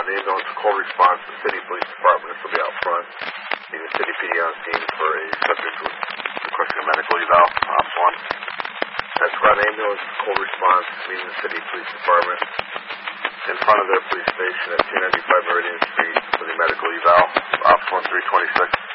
the ambulance call response to the city police department. This will be out front. Union City PD on scene for a subject who was requesting a medical eval. Ops 1. That's squad ambulance call response meeting the city police department in front of their police station at 295 Meridian Street for the medical eval. Ops 1326.